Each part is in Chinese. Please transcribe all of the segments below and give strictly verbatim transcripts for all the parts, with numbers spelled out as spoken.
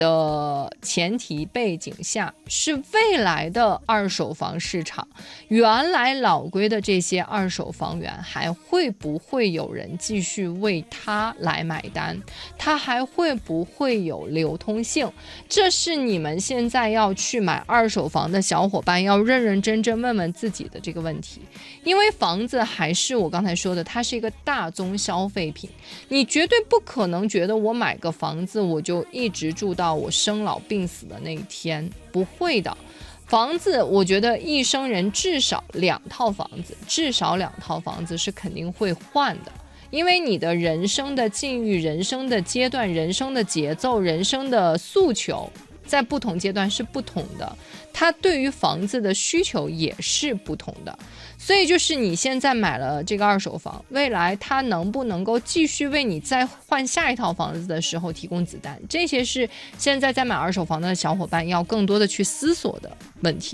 的前提背景下，是未来的二手房市场，原来老规的这些二手房源还会不会有人继续为它来买单，它还会不会有流通性，这是你们现在要去买二手房的小伙伴要认认真真问问自己的这个问题。因为房子还是我刚才说的，它是一个大宗消费品，你绝对不可能觉得我买个房子我就一直住到我生老病死的那一天，不会的。房子我觉得一生人至少两套房子，至少两套房子是肯定会换的，因为你的人生的境遇、人生的阶段、人生的节奏、人生的诉求在不同阶段是不同的，它对于房子的需求也是不同的。所以就是你现在买了这个二手房，未来它能不能够继续为你再换下一套房子的时候提供子弹，这些是现在在买二手房的小伙伴要更多的去思索的问题。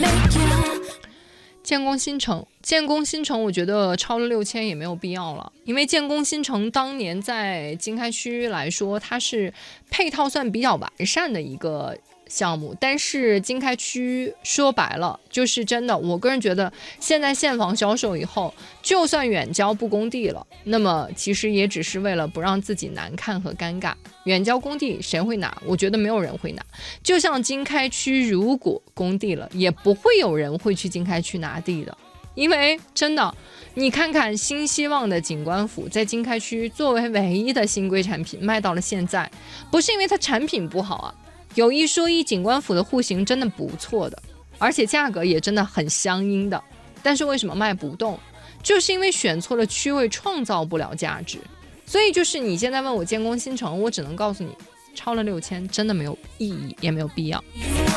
建工新城，建工新城我觉得超了六千也没有必要了，因为建工新城当年在经开区来说，它是配套算比较完善的一个项目，但是经开区说白了就是真的，我个人觉得现在现房销售以后，就算远交不工地了，那么其实也只是为了不让自己难看和尴尬。远交工地谁会拿？我觉得没有人会拿。就像经开区如果工地了，也不会有人会去经开区拿地的，因为真的你看看新希望的景观府在经开区作为唯一的新规产品卖到了现在，不是因为它产品不好啊，有一说一，景观府的户型真的不错的，而且价格也真的很相应的，但是为什么卖不动？就是因为选错了区位，创造不了价值。所以就是你现在问我建工新城，我只能告诉你，超了六千真的没有意义，也没有必要。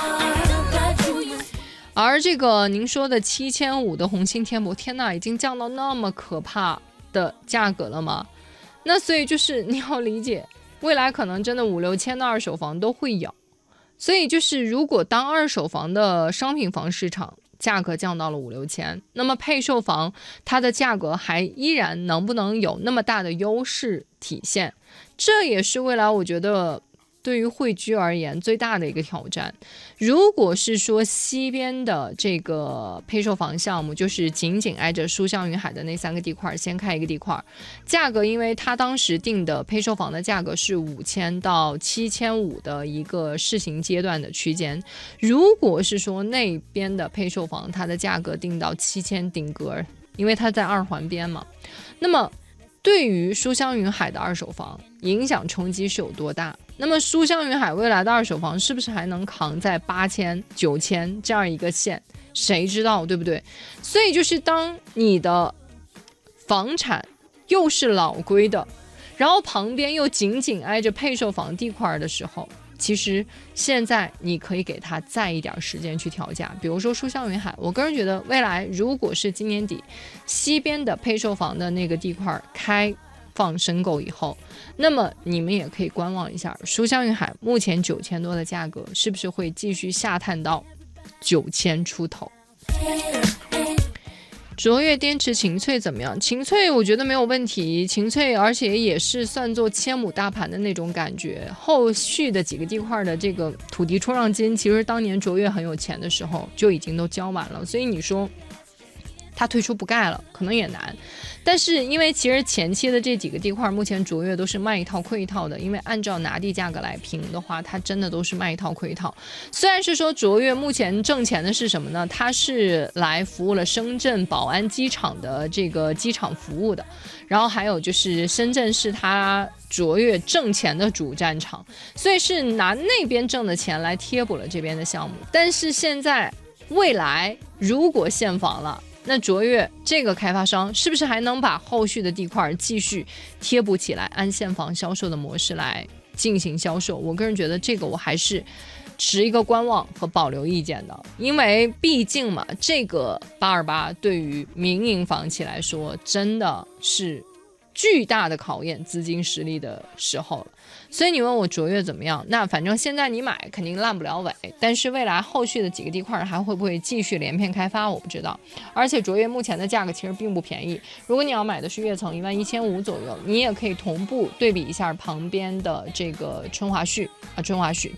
而这个您说的七千五的红星天博，天哪，已经降到那么可怕的价格了吗？那所以就是你要理解，未来可能真的五六千的二手房都会有。所以就是如果当二手房的商品房市场价格降到了五六千，那么配售房它的价格还依然能不能有那么大的优势体现？这也是未来我觉得对于汇居而言最大的一个挑战。如果是说西边的这个配售房项目，就是紧紧挨着书香云海的那三个地块，先开一个地块，价格因为它当时定的配售房的价格是五千到七千五的一个试行阶段的区间，如果是说那边的配售房它的价格定到七千顶格，因为它在二环边嘛，那么对于书香云海的二手房影响冲击是有多大？那么书香云海未来的二手房是不是还能扛在八千、九千这样一个线？谁知道，对不对？所以就是当你的房产又是老规的，然后旁边又紧紧挨着配售房地块的时候，其实现在你可以给它再一点时间去调价。比如说书香云海，我个人觉得未来如果是今年底西边的配售房的那个地块开放申购以后，那么你们也可以观望一下书香云海目前九千多的价格是不是会继续下探到九千出头。卓越滇池晴翠怎么样？晴翠我觉得没有问题，晴翠而且也是算作千亩大盘的那种感觉。后续的几个地块的这个土地出让金，其实当年卓越很有钱的时候就已经都交完了，所以你说他退出不盖了可能也难。但是因为其实前期的这几个地块目前卓越都是卖一套亏一套的，因为按照拿地价格来评的话，它真的都是卖一套亏一套。虽然是说卓越目前挣钱的是什么呢？它是来服务了深圳宝安机场的这个机场服务的，然后还有就是深圳是它卓越挣钱的主战场，所以是拿那边挣的钱来贴补了这边的项目。但是现在未来如果限房了，那卓越这个开发商是不是还能把后续的地块继续贴补起来，按现房销售的模式来进行销售？我个人觉得这个我还是持一个观望和保留意见的，因为毕竟嘛，这个八二八对于民营房企来说真的是巨大的考验资金实力的时候了。所以你问我卓越怎么样，那反正现在你买肯定烂不了尾，但是未来后续的几个地块还会不会继续连片开发我不知道。而且卓越目前的价格其实并不便宜，如果你要买的是跃层一万一千五左右，你也可以同步对比一下旁边的这个春华旭啊，春华旭